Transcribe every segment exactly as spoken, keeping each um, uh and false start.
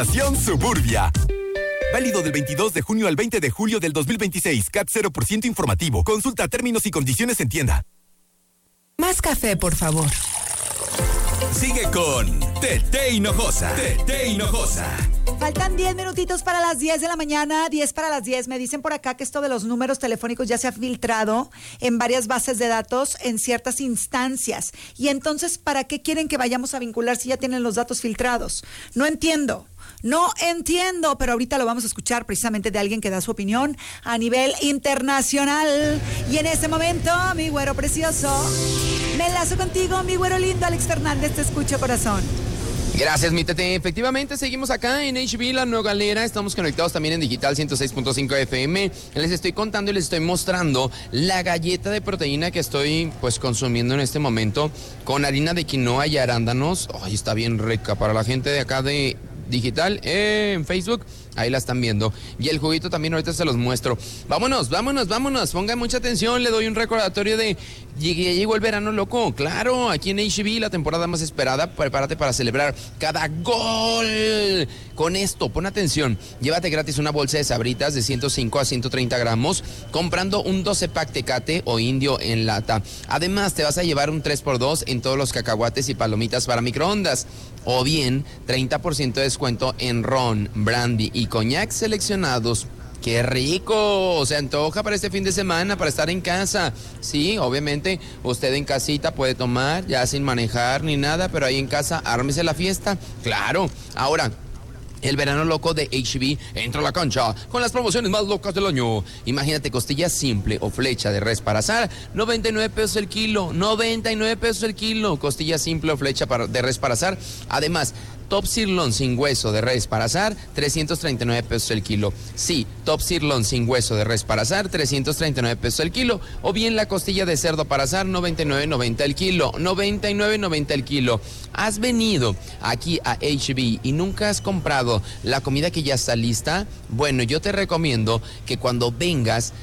Suburbia. Válido del veintidós de junio al veinte de julio del dos mil veintiséis. C A T cero por ciento informativo. Consulta términos y condiciones en tienda. Más café, por favor. Sigue con Tete Hinojosa. Tete Hinojosa. Faltan diez minutitos para las diez de la mañana, diez para las diez. Me dicen por acá que esto de los números telefónicos ya se ha filtrado en varias bases de datos en ciertas instancias. Y entonces, ¿para qué quieren que vayamos a vincular si ya tienen los datos filtrados? No entiendo. No entiendo, pero ahorita lo vamos a escuchar precisamente de alguien que da su opinión a nivel internacional. Y en este momento, mi güero precioso, me enlazo contigo, mi güero lindo, Alex Fernández, te escucho, corazón. Gracias, mi Tete. Efectivamente, seguimos acá en H B, La Nogalera. Estamos conectados también en Digital ciento seis punto cinco F M. Les estoy contando y les estoy mostrando la galleta de proteína que estoy pues consumiendo en este momento con harina de quinoa y arándanos. Ay, está bien rica para la gente de acá de Digital eh, en Facebook. Ahí la están viendo. Y el juguito también ahorita se los muestro. Vámonos, vámonos, vámonos. Pongan mucha atención. Le doy un recordatorio de... Ya llegó el verano loco. Claro, aquí en H B, la temporada más esperada. Prepárate para celebrar cada gol. Con esto, pon atención. Llévate gratis una bolsa de Sabritas de ciento cinco a ciento treinta gramos comprando un doce pack Tecate o Indio en lata. Además, te vas a llevar un tres por dos en todos los cacahuates y palomitas para microondas. O bien, treinta por ciento de descuento en ron, brandy y coñac seleccionados. ¡Qué rico! Se antoja para este fin de semana, para estar en casa. Sí, obviamente, usted en casita puede tomar, ya sin manejar ni nada, pero ahí en casa, ármese la fiesta. ¡Claro! Ahora... El verano loco de H B entra a la cancha con las promociones más locas del año. Imagínate costilla simple o flecha de res para asar, noventa y nueve pesos el kilo. noventa y nueve pesos el kilo. Costilla simple o flecha para, de res para asar. Además, top sirloin sin hueso de res para asar, trescientos treinta y nueve pesos el kilo. Sí, top sirloin sin hueso de res para asar, trescientos treinta y nueve pesos el kilo. O bien la costilla de cerdo para asar, noventa y nueve noventa el kilo. noventa y nueve noventa el kilo. ¿Has venido aquí a H B y nunca has comprado la comida que ya está lista? Bueno, yo te recomiendo que cuando vengas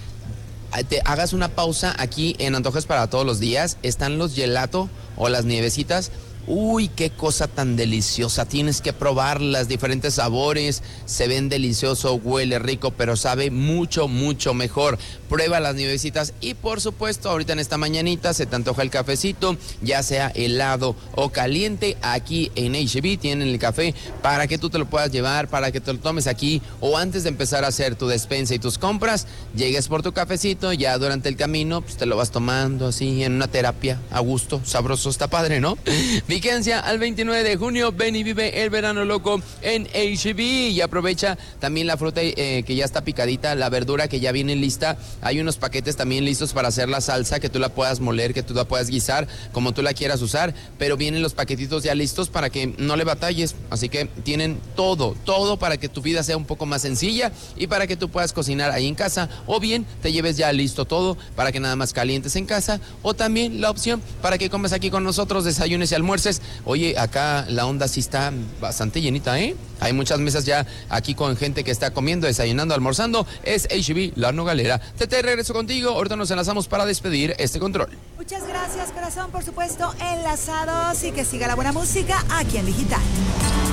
te hagas una pausa aquí en Antojes para Todos los Días. Están los gelato o las nievecitas. Uy, qué cosa tan deliciosa. Tienes que probarlas, diferentes sabores. Se ven delicioso, huele rico, pero sabe mucho, mucho mejor. Prueba las nievecitas y, por supuesto, ahorita en esta mañanita se te antoja el cafecito, ya sea helado o caliente. Aquí en H B tienen el café para que tú te lo puedas llevar, para que te lo tomes aquí o antes de empezar a hacer tu despensa y tus compras, llegues por tu cafecito, ya durante el camino pues te lo vas tomando así en una terapia a gusto, sabroso, está padre, ¿no? Vigencia al veintinueve de junio, ven y vive el verano loco en H B y aprovecha también la fruta eh, que ya está picadita, la verdura que ya viene lista. Hay unos paquetes también listos para hacer la salsa, que tú la puedas moler, que tú la puedas guisar, como tú la quieras usar, pero vienen los paquetitos ya listos para que no le batalles. Así que tienen todo, todo para que tu vida sea un poco más sencilla y para que tú puedas cocinar ahí en casa, o bien te lleves ya listo todo para que nada más calientes en casa, o también la opción para que comes aquí con nosotros, desayunes y almuerces. Oye, acá la onda sí está bastante llenita, ¿eh? Hay muchas mesas ya aquí con gente que está comiendo, desayunando, almorzando. Es H B, La Nogalera. Tete, regreso contigo. Ahorita nos enlazamos para despedir este control. Muchas gracias, corazón, por supuesto, enlazados y que siga la buena música aquí en Digital.